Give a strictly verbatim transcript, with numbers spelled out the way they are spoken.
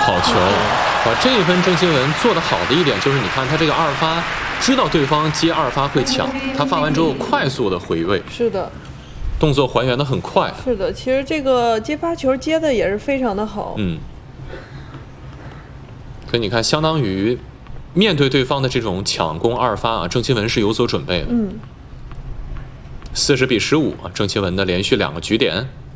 好球！啊，这一分郑钦文做得好的一点就是，你看他这个二发，知道对方接二发会抢，他发完之后快速的回位。 是的。 动作还原的很快， 是的，其实这个接发球接的也是非常的好， 嗯，所以你看，相当于面对对方的这种抢攻二发啊，郑钦文是有所准备的， 嗯， 四十比十五啊，郑钦文的连续两个局点。